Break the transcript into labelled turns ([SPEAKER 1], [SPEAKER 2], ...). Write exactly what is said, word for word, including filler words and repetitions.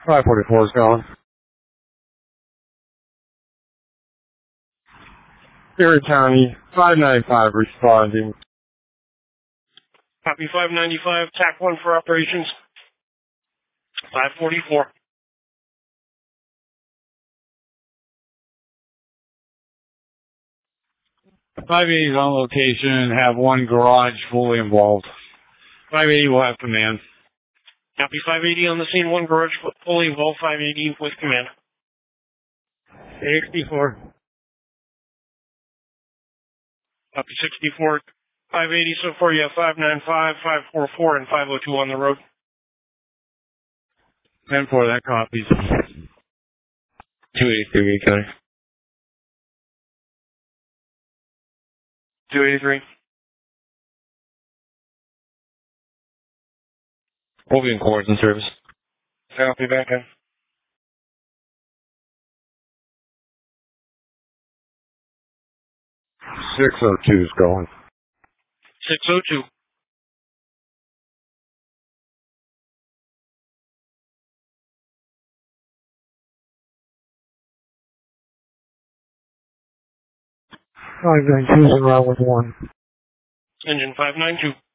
[SPEAKER 1] five forty-four is going. Erie County, five ninety-five responding.
[SPEAKER 2] Copy five ninety-five, T A C one for operations. five forty-four.
[SPEAKER 1] five eighty is on location, have one garage fully involved. five eighty will have command.
[SPEAKER 2] Copy five eighty on the scene, one garage fully involved, five eighty with command.
[SPEAKER 1] sixty-four.
[SPEAKER 2] Copy sixty-four, five eighty, so far you have five ninety-five, five forty-four, and five oh two on the road.
[SPEAKER 1] ten four, that copies.
[SPEAKER 3] two eighty-three, County.
[SPEAKER 2] two eighty-three.
[SPEAKER 3] We'll be in coordinates in service.
[SPEAKER 2] Copy back in.
[SPEAKER 1] six oh two is going.
[SPEAKER 2] six oh two.
[SPEAKER 1] five ninety-two is in route with one.
[SPEAKER 2] Engine five ninety-two.